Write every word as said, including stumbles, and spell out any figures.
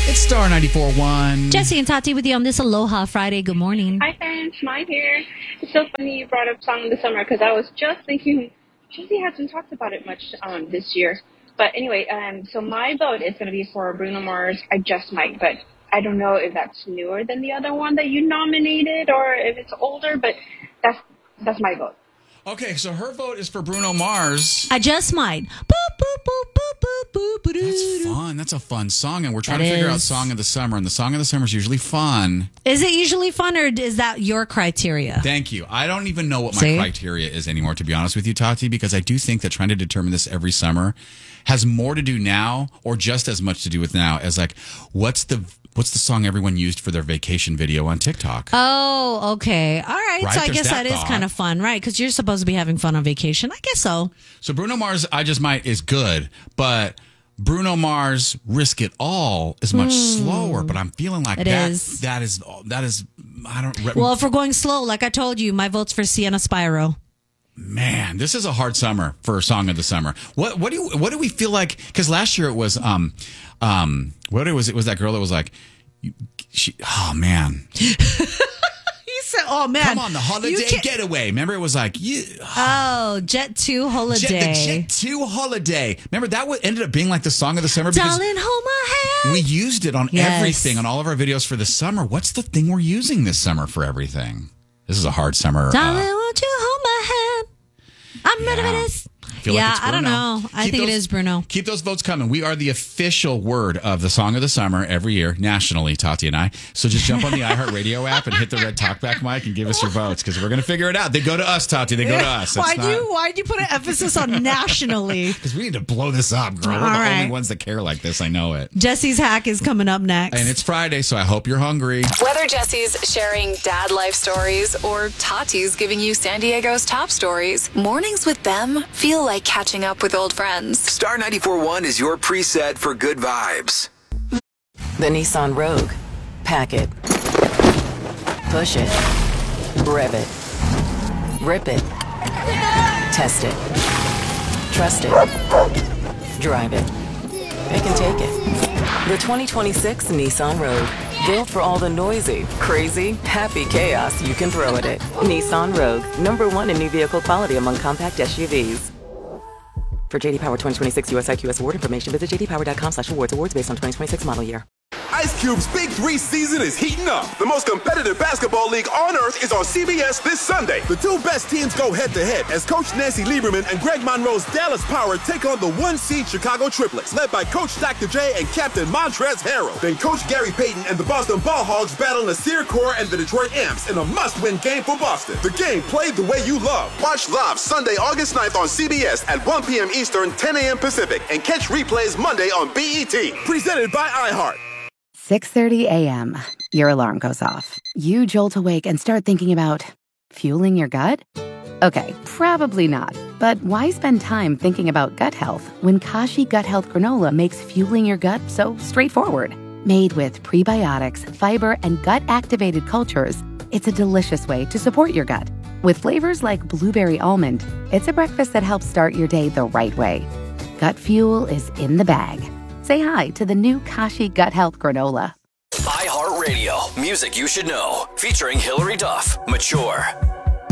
It's Star ninety-four point one. Jesse and Tati with you on this Aloha Friday. Good morning. Hi, friends. Mai here. It's so funny you brought up Song of the Summer because I was just thinking Jesse hasn't talked about it much um, this year. But anyway, um, so my vote is going to be for Bruno Mars, I Just Might. But I don't know if that's newer than the other one that you nominated or if it's older, but that's that's my vote. Okay, so her vote is for Bruno Mars. I Just Might. Boop, boop, boop, boop, boop, boop, boop, That's fun. That's a fun song, and we're trying That to figure is. out Song of the Summer, and the Song of the Summer is usually fun. Is it usually fun, or is that your criteria? Thank you. I don't even know what my See? criteria is anymore, to be honest with you, Tati, because I do think that trying to determine this every summer has more to do now, or just as much to do with now, as like, what's the what's the song everyone used for their vacation video on TikTok? Oh, okay. All right. Right, So I there's guess that that is thought. kind of fun, right? Because you're supposed to be having fun on vacation. I guess so. So Bruno Mars, I Just Might is good, but Bruno Mars, Risk It All is much slower. But I'm feeling like Hmm. It that, is. that is that is I don't. Well, if we're going slow, like I told you, my vote's for Sienna Spyro. Man, this is a hard summer for Song of the Summer. What what do you, what do we feel like? Because last year it was um um what it was it was that girl that was like, you, she oh man. You said, "Oh man, Come on, the you holiday can't- getaway." Remember, it was like, you, Oh, Jet Two Holiday. Jet, the Jet two holiday. Remember that was, ended up being like the song of the summer because Darling, hold my hand. we used it on Yes. everything on all of our videos for the summer. What's the thing we're using this summer for everything? This is a hard summer. Darling, uh, won't you hold my hand? I'm ready for Yeah. this. I feel like Yeah, it's I don't Bruno. know. I Keep think it those- is Bruno. Keep those votes coming. We are the official word of the Song of the Summer every year, nationally, Tati and I. So just jump on the iHeartRadio app and hit the red talkback mic and give us your votes because we're going to figure it out. They go to us, Tati. They go to us. Why do you why do you put an emphasis on nationally? Because we need to blow this up, girl. We're All the right. only ones that care like this. I know it. Jesse's hack is coming up next. And it's Friday, so I hope you're hungry. Whether Jesse's sharing dad life stories or Tati's giving you San Diego's top stories, mornings with them feel like catching up with old friends. Star ninety-four point one is your preset for good vibes. The Nissan Rogue. Pack it. Push it. Rev it. Rip it. Test it. Trust it. Drive it. It can take it. The twenty twenty-six Nissan Rogue. Built for all the noisy, crazy, happy chaos you can throw at it. Nissan Rogue. Number one in new vehicle quality among compact S U Vs. For J D Power twenty twenty-six U S I Q S award information, visit jdpower.com slash awards. Awards based on twenty twenty-six model year. Ice Cube's Big Three season is heating up. The most competitive basketball league on earth is on C B S this Sunday. The two best teams go head-to-head as Coach Nancy Lieberman and Greg Monroe's Dallas Power take on the one-seed Chicago Triplets, led by Coach Doctor J and Captain Montrezl Harrell. Then Coach Gary Payton and the Boston Ball Hogs battle Nasir Kaur and the Detroit Amps in a must-win game for Boston. The game played the way you love. Watch live Sunday, August ninth on C B S at one p.m. Eastern, ten a.m. Pacific, and catch replays Monday on B E T. Presented by iHeart. six thirty a.m. Your alarm goes off. You jolt awake and start thinking about fueling your gut? Okay, probably not. But why spend time thinking about gut health when Kashi Gut Health Granola makes fueling your gut so straightforward? Made with prebiotics, fiber, and gut-activated cultures, it's a delicious way to support your gut. With flavors like blueberry almond, it's a breakfast that helps start your day the right way. Gut fuel is in the bag. Say hi to the new Kashi Gut Health Granola. iHeartRadio, music you should know, featuring Hillary Duff, Mature.